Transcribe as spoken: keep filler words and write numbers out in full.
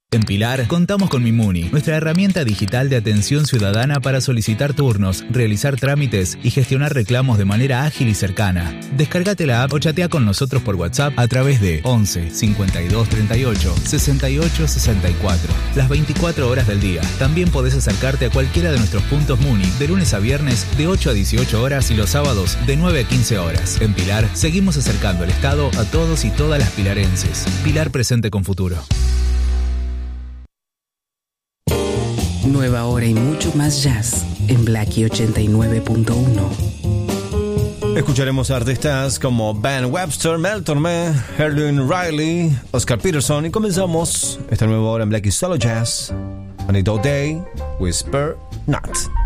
En Pilar, contamos con Mimuni, nuestra herramienta digital de atención ciudadana para solicitar turnos, realizar trámites y gestionar reclamos de manera ágil y cercana. Descárgate la app o chatea con nosotros por WhatsApp a través de once cincuenta y dos treinta y ocho sesenta y ocho sesenta y cuatro, las veinticuatro horas del día. También podés acercarte a cualquiera de nuestros puntos Muni de lunes a viernes de ocho a dieciocho horas y los sábados de nueve a quince horas. En Pilar, seguimos acercando el Estado a todos y todas las pilarenses. Pilar presente con futuro. Nueva hora y mucho más jazz en Blackie ochenta y nueve punto uno. Escucharemos artistas como Ben Webster, Mel Tormé, Erwin Riley, Oscar Peterson y comenzamos esta nueva hora en Blackie Solo Jazz. Anita O'Day, Whisper Not.